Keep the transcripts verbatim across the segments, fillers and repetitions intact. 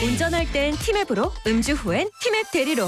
운전할 땐 티맵으로, 음주 후엔 티맵 대리로.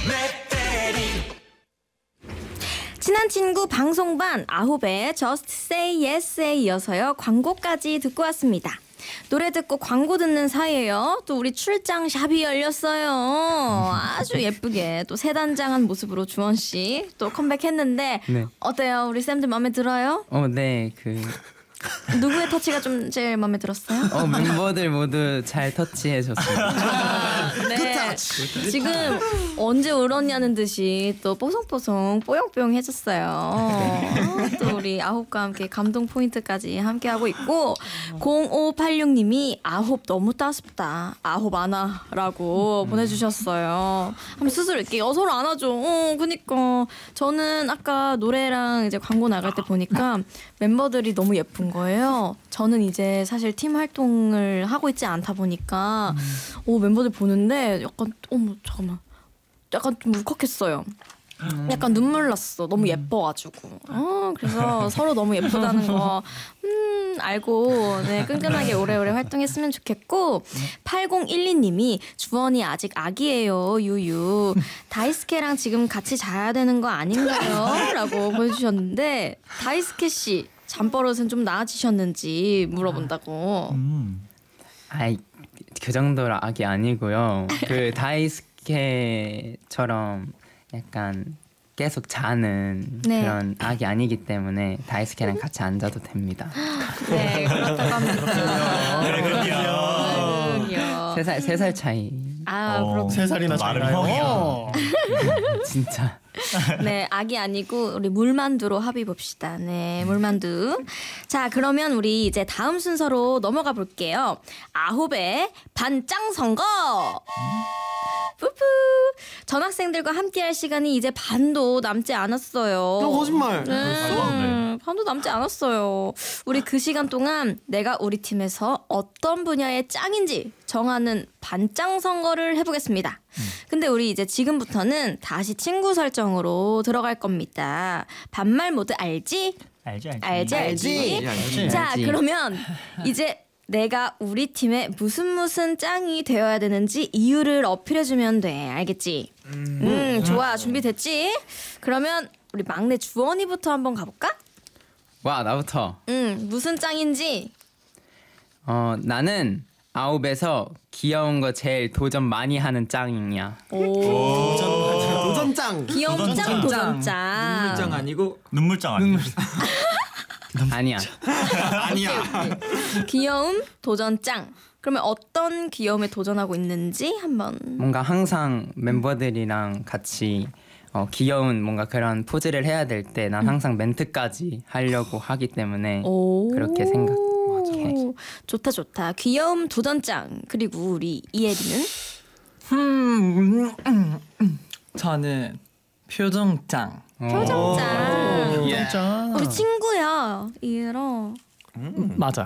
친한 친구 방송반 아홉의 Just Say Yes에 이어서요 광고까지 듣고 왔습니다. 노래 듣고 광고 듣는 사이에요 또 우리 출장 샵이 열렸어요. 아주 예쁘게 또 새단장한 모습으로 주원 씨 또 컴백했는데 네. 어때요? 우리 쌤들 마음에 들어요? 어, 네, 그, 누구의 터치가 좀 제일 마음에 들었어요? 어, 멤버들 모두 잘 터치해줬습니다. 네. 지금 언제 울었냐는 듯이 또 뽀송뽀송 뽀용뽀용 해줬어요. 어, 또 우리 아홉과 함께 감동 포인트까지 함께 하고 있고 공오팔육 님이 아홉 너무 따숩다. 아홉 안아라고 보내주셨어요. 한번 스스로 이렇게 서로 안아줘. 어, 그니까 저는 아까 노래랑 이제 광고 나갈 때 보니까 멤버들이 너무 예쁜 거예요. 저는 이제 사실 팀 활동을 하고 있지 않다 보니까 음. 오 멤버들 보는데 약간 어머 잠깐만 약간 좀 울컥했어요. 음. 약간 눈물 났어. 너무 예뻐가지고. 어, 그래서 서로 너무 예쁘다는 거 음, 알고 네, 끈끈하게 오래오래 활동했으면 좋겠고 팔공일이 님이 주원이 아직 아기예요. 유유. 다이스케랑 지금 같이 자야 되는 거 아닌가요? 라고 보내주셨는데 다이스케 씨 잠버릇은 좀 나아지셨는지 물어본다고. 음. 아이, 그 정도로 악이 아니고요. 그 다이스케처럼 약간 계속 자는 네. 그런 악이 아니기 때문에 다이스케랑 같이 앉아도 됩니다. 네, 그렇다고 합니다. 네, 그렇군요. 세 살, 세 살 차이. 아, 어, 그렇군요. 세 살이나 말은 차이나요? 형이야. 진짜. 네, 악이 아니고 우리 물만두로 합의 봅시다. 네, 물만두. 자, 그러면 우리 이제 다음 순서로 넘어가 볼게요. 아홉의 반짱 선거. 뿌뿌. 전학생들과 함께할 시간이 이제 반도 남지 않았어요. 너 거짓말. 네, 반도 남지 않았어요. 우리 그 시간 동안 내가 우리 팀에서 어떤 분야의 짱인지 정하는 반짱 선거를 해보겠습니다. 근데 우리 이제 지금부터는 다시 친구 설정으로 들어갈 겁니다. 반말 모드 알지? 알지 알지. 알지 알지. 알지. 자, 알지. 그러면 이제 내가 우리 팀에 무슨 무슨 짱이 되어야 되는지 이유를 어필해주면 돼. 알겠지? 음, 음 좋아. 준비됐지? 그러면 우리 막내 주원이부터 한번 가볼까? 와, 나부터. 음, 무슨 짱인지. 어, 나는 아홉에서 귀여운 거 제일 도전 많이 하는 짱이야. 오. 도전장. 귀여운 짱, 도전 짱. 눈물장 아니고 눈물장 아니야. 아니야. 아니야. 귀여움, 도전 짱. 그러면 어떤 귀여움에 도전하고 있는지 한번. 뭔가 항상 멤버들이랑 같이 어, 귀여운 뭔가 그런 포즈를 해야 될 때 난 항상 멘트까지 하려고 하기 때문에 오. 그렇게 생각해. 좋다 좋다. 귀여움, 도전 짱. 그리고 우리 이혜리는 음, 음, 음. 저는 표정짱. 표정 짱. 예. 우리 친구야 이혜라. 맞아.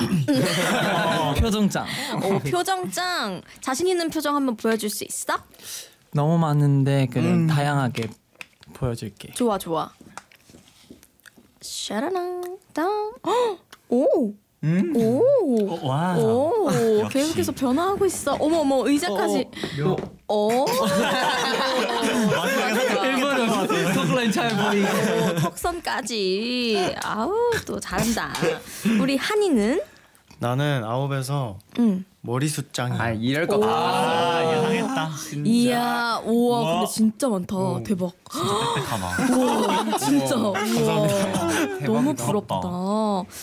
표정짱. 오, 표정 짱. 자신 있는 표정 한번 보여줄 수 있어? 너무 많은데 그 다양하게 보여줄게. 좋아 좋아. 샤라랑 땅. 오. 음? 오. 어, 와. 오. 역시. 계속해서 변화하고 있어. 어머 어머 의자까지. 어. 일본어 턱라인 잘 보이게. 오, 턱선까지. 아우 또 잘한다. 우리 한이는 나는 아홉에서 응. 머리숱 짱이야. 아, 이럴 거. 아, 예상했다. 이야, 우와, 우와. 근데 진짜 많다. 대박. 빽빽하다. 우와, 진짜. 우와. 너무 대박이다. 부럽다.